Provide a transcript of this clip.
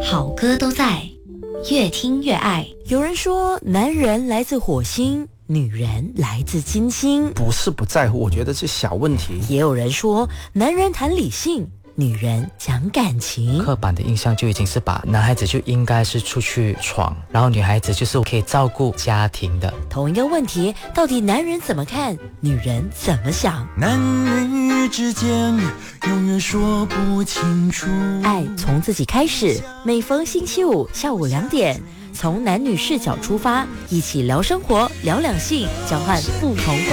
好歌都在，越听越爱。 有人说，男人来自火星，女人来自金星。 不是不在乎，我觉得是小问题。 也有人说，男人谈理性，女人讲感情。 刻板的印象就已经是把男孩子就应该是出去闯，然后女孩子就是可以照顾家庭的。 同一个问题，到底男人怎么看，女人怎么想？ 男人之间永远说不清楚。 爱从自己开始，每逢星期五下午2点，从男女视角出发，一起聊生活，聊两性，交换不同